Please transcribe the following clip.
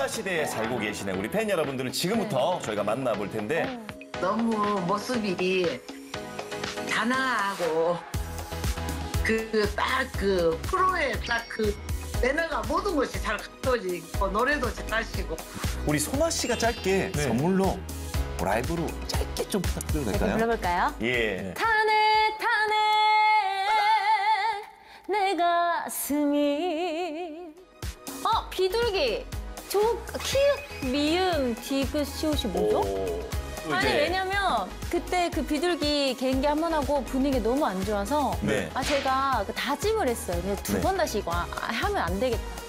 소아시대에 살고 계시는 우리 팬 여러분들을 지금부터 저희가 만나볼 텐데 너무 모습이 단아하고 그 프로에 딱 그 매너가 모든 것이 잘 갖춰져 있고 노래도 잘하시고. 우리 소마 씨가 짧게 선물로 라이브로 짧게 좀 부탁드려도 될까요? 불러볼까요? 예. 타네 타네 내 가슴이 비둘기 키읔 미음 디귿 시옷이 뭐죠? 아니 왜냐면 그때 그 비둘기 개인기 한 번 하고 분위기 너무 안 좋아서 네. 제가 다짐을 했어요. 그래서 두 번 다시 이거 하면 안 되겠다.